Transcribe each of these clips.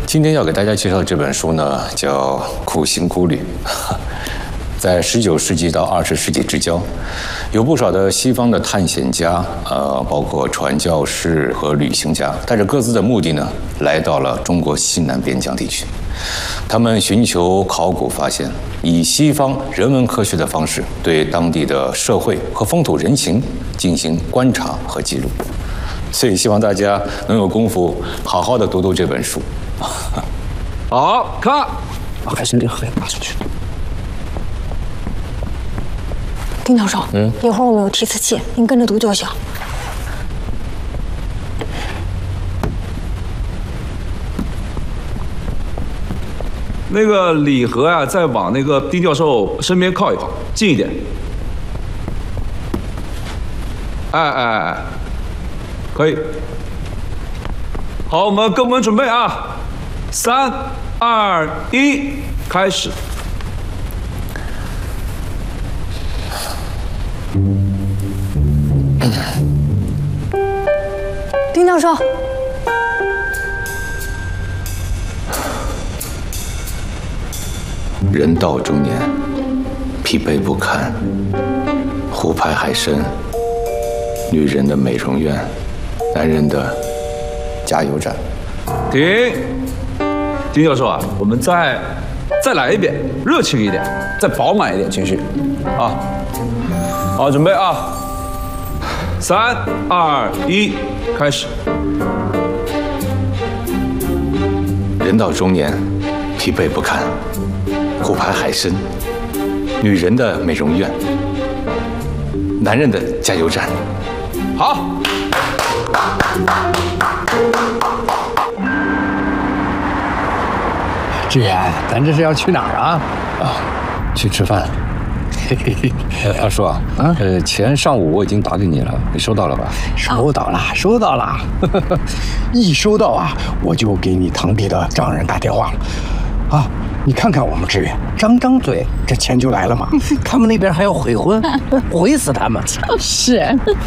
今天要给大家介绍的这本书呢，叫《苦行孤旅》。在19世纪到20世纪之交，有不少的西方的探险家，包括传教士和旅行家，带着各自的目的呢，来到了中国西南边疆地区。他们寻求考古发现，以西方人文科学的方式，对当地的社会和风土人情进行观察和记录。所以希望大家能有功夫好好的读读这本书。 好看， 还是这黑拿出去。 丁教授，一会儿我们有提词器，您跟着读就行。 那个礼盒啊，再往那个丁教授身边靠一靠，近一点。哎，可以。好，我们跟我们准备啊，3、2、1，开始。 丁教授， 人到中年，疲惫不堪，湖畔海参，女人的美容院，男人的加油站。 停，丁教授啊，我们再来一遍，热情一点，再饱满一点情绪，啊，好，准备啊，3、2、1，开始。 人到中年，疲惫不堪，湖畔海参，女人的美容院，男人的加油站。 好。 志远，咱这是要去哪儿啊？ 去吃饭。二叔啊，钱上午我已经打给你了，你收到了吧？ 收到了，收到了。一收到啊，我就给你堂弟的丈人打电话了。啊，你看看我们志远，张嘴这钱就来了嘛。他们那边还要悔婚，悔死他们。 是。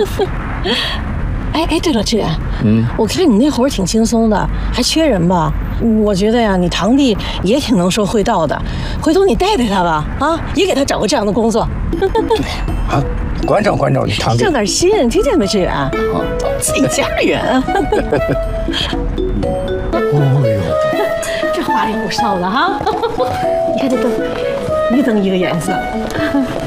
哎，对了，志远，我看你那会儿挺轻松的，还缺人吧？我觉得呀，你堂弟也挺能说会道的，回头你带带他吧，啊，也给他找个这样的工作。 对啊，关照关照你堂弟， 正点心，听见没，志远？啊，自己家人。 哦呦， 这花里胡哨的哈，你看这灯，一灯一个颜色。